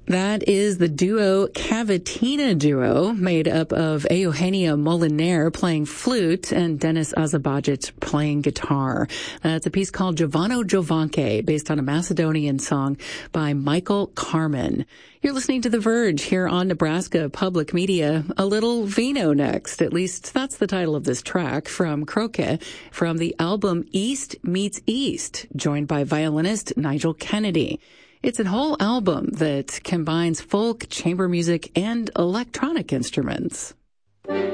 That is the duo Cavatina Duo, made up of Eugenia Moliner playing flute and Dennis Azabajic playing guitar. It's a piece called Giovano Giovanche, based on a Macedonian song by Michael Carmen. You're listening to The Verge here on Nebraska Public Media. A little vino next. At least that's the title of this track from Croce from the album East Meets East, joined by violinist Nigel Kennedy. It's a whole album that combines folk, chamber music, and electronic instruments.